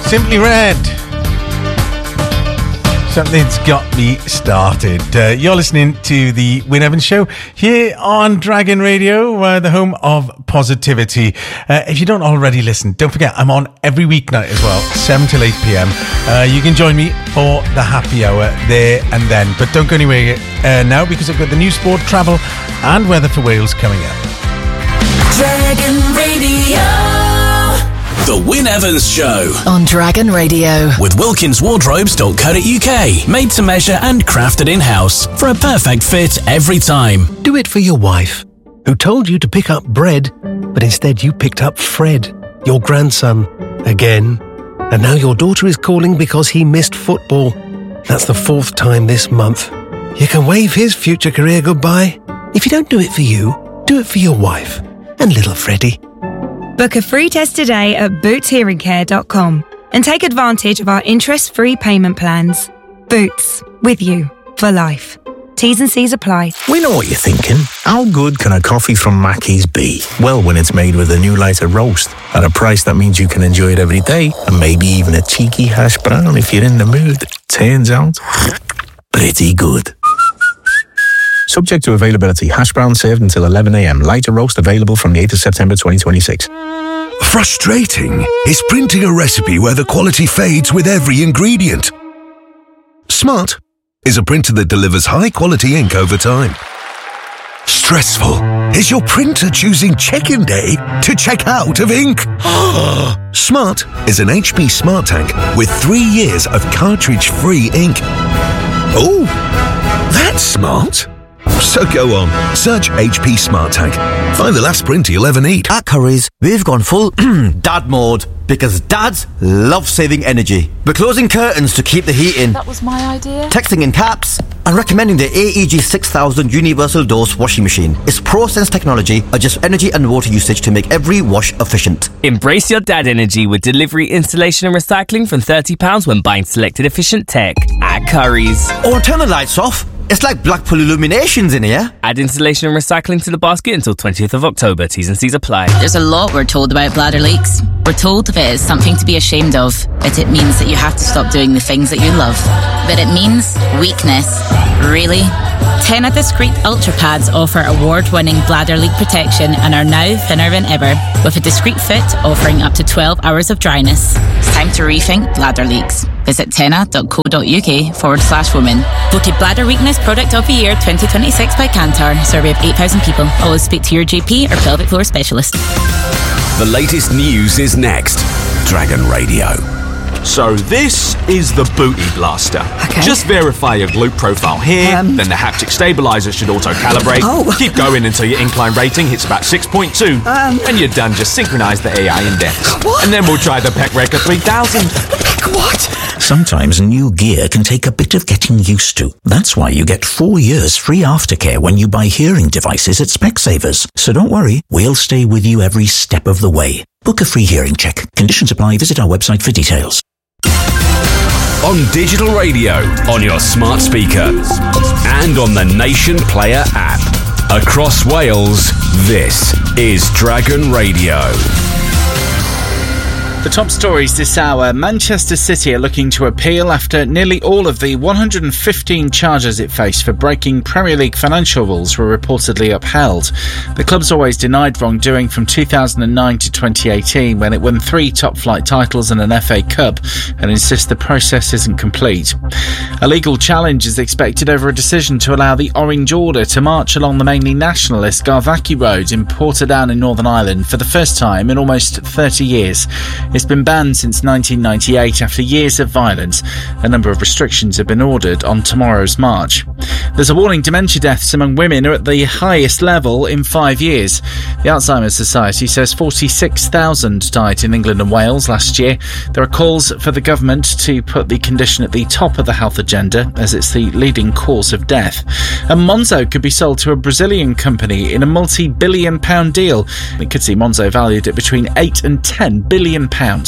Simply Red. Something's got me started. You're listening to the Wyn Evans Show here on Dragon Radio, the home of positivity. If you don't already listen, don't forget I'm on every weeknight as well, 7 till 8 p.m. You can join me for the happy hour there and then. But don't go anywhere now, because I've got the new sport, travel and weather for Wales coming up. Dragon Radio. The Wyn Evans Show on Dragon Radio with WilkinsWardrobes.co.uk. Made to measure and crafted in-house for a perfect fit every time. Do it for your wife, who told you to pick up bread, but instead you picked up Fred, your grandson, again. And now your daughter is calling because he missed football. That's the 4th time this month. You can wave his future career goodbye. If you don't do it for you, do it for your wife and little Freddie. Book a free test today at bootshearingcare.com and take advantage of our interest-free payment plans. Boots, with you for life. T's and C's apply. We know what you're thinking. How good can a coffee from Mackey's be? Well, when it's made with a new lighter roast at a price that means you can enjoy it every day, and maybe even a cheeky hash brown if you're in the mood. Turns out, pretty good. Subject to availability. Hash brown served until 11 a.m. Lighter roast available from the 8th of September 2026. Frustrating is printing a recipe where the quality fades with every ingredient. Smart is a printer that delivers high-quality ink over time. Stressful is your printer choosing check-in day to check out of ink. Smart is an HP Smart Tank with 3 years of cartridge-free ink. Oh, that's smart. So go on, search HP Smart Tank. Find the last printer you'll ever need. At Currys, we've gone full dad mode because dads love saving energy. We're closing curtains to keep the heat in. That was my idea. Texting in caps and recommending the AEG 6000 Universal Dose washing machine. Its ProSense technology adjusts energy and water usage to make every wash efficient. Embrace your dad energy with delivery, installation and recycling from £30 when buying selected efficient tech at Currys. Or turn the lights off. It's like Blackpool Illuminations in here. Add installation and recycling to the basket until 20th of October. T's and C's apply. There's a lot we're told about bladder leaks. We're told that it is something to be ashamed of, that it means that you have to stop doing the things that you love. But it means weakness. Really? Tena Discreet Ultra Pads offer award-winning bladder leak protection and are now thinner than ever, with a discreet fit offering up to 12 hours of dryness. It's time to rethink bladder leaks. Visit tena.co.uk/women. Voted Bladder Weakness Product of the Year 2026 by Kantar. Survey of 8,000 people. Always speak to your GP or pelvic floor specialist. The latest news is next. Dragon Radio. So this is the Booty Blaster. Okay. Just verify your glute profile here, then the haptic stabilizer should auto-calibrate. Oh. Keep going until your incline rating hits about 6.2. When you're done, just synchronize the AI index. What? And then we'll try the PEC 3000. What? Sometimes new gear can take a bit of getting used to. That's why you get 4 years free aftercare when you buy hearing devices at Specsavers. So don't worry, we'll stay with you every step of the way. Book a free hearing check. Conditions apply. Visit our website for details. On digital radio, on your smart speaker, and on the Nation Player app. Across Wales, this is Dragon Radio. The top stories this hour. Manchester City are looking to appeal after nearly all of the 115 charges it faced for breaking Premier League financial rules were reportedly upheld. The club's always denied wrongdoing from 2009 to 2018 when it won 3 top-flight titles and an FA Cup and insists the process isn't complete. A legal challenge is expected over a decision to allow the Orange Order to march along the mainly nationalist Garvachy Road in Portadown in Northern Ireland for the first time in almost 30 years. It's been banned since 1998 after years of violence. A number of restrictions have been ordered on tomorrow's march. There's a warning dementia deaths among women are at the highest level in 5 years. The Alzheimer's Society says 46,000 died in England and Wales last year. There are calls for the government to put the condition at the top of the health agenda as it's the leading cause of death. And Monzo could be sold to a Brazilian company in a multi-billion-pound deal. It could see Monzo valued at between £8 and £10 billion.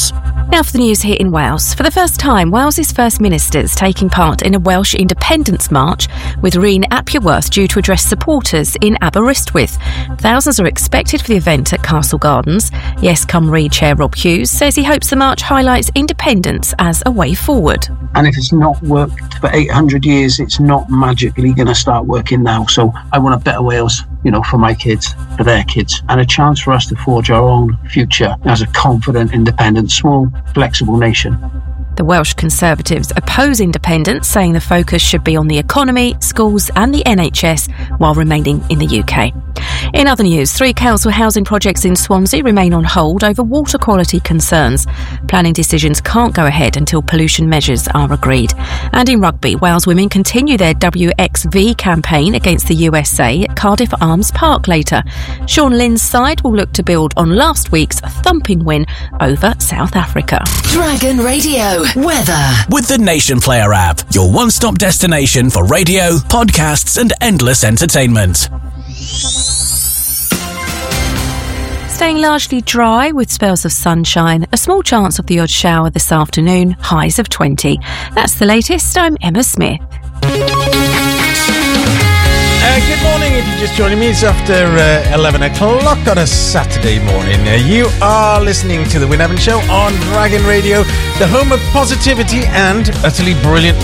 Now for the news here in Wales. For the first time, Wales's First Minister's taking part in a Welsh Independence March, with Rhyn Apierworth due to address supporters in Aberystwyth. Thousands are expected for the event at Castle Gardens. Yes Cymru Chair Rob Hughes says he hopes the march highlights independence as a way forward. And if it's not worked for 800 years, it's not magically going to start working now. So I want a better Wales, for my kids, for their kids, and a chance for us to forge our own future as a confident, independent, small, flexible nation. The Welsh Conservatives oppose independence, saying the focus should be on the economy, schools and the NHS while remaining in the UK. In other news, 3 council housing projects in Swansea remain on hold over water quality concerns. Planning decisions can't go ahead until pollution measures are agreed. And in rugby, Wales women continue their WXV campaign against the USA at Cardiff Arms Park later. Sean Lynn's side will look to build on last week's thumping win over South Africa. Dragon Radio weather. With the Nation Player app, your one-stop destination for radio, podcasts and endless entertainment. Staying largely dry with spells of sunshine, a small chance of the odd shower this afternoon, highs of 20. That's the latest. I'm Emma Smith. Good morning. If you're just joining me, it's after 11 o'clock on a Saturday morning. You are listening to The Win Evans Show on Dragon Radio, the home of positivity and utterly brilliant